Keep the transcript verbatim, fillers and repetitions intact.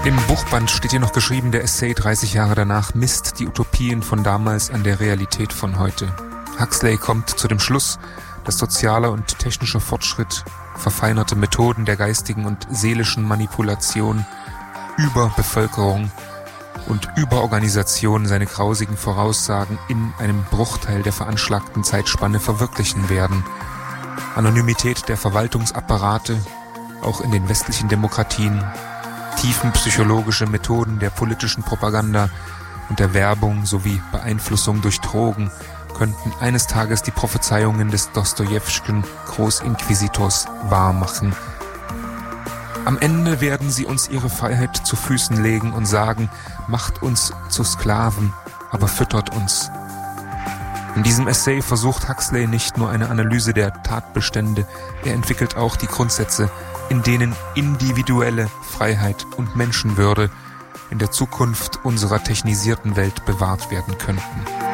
Im Buchband steht hier noch geschrieben, der Essay dreißig Jahre danach misst die Utopien von damals an der Realität von heute. Huxley kommt zu dem Schluss, dass sozialer und technischer Fortschritt, verfeinerte Methoden der geistigen und seelischen Manipulation, Überbevölkerung und Überorganisation seine grausigen Voraussagen in einem Bruchteil der veranschlagten Zeitspanne verwirklichen werden. Anonymität der Verwaltungsapparate, auch in den westlichen Demokratien, tiefenpsychologische Methoden der politischen Propaganda und der Werbung sowie Beeinflussung durch Drogen könnten eines Tages die Prophezeiungen des Dostojewschen Großinquisitors wahrmachen. Am Ende werden sie uns ihre Freiheit zu Füßen legen und sagen, macht uns zu Sklaven, aber füttert uns. In diesem Essay versucht Huxley nicht nur eine Analyse der Tatbestände, er entwickelt auch die Grundsätze, in denen individuelle Freiheit und Menschenwürde in der Zukunft unserer technisierten Welt bewahrt werden könnten.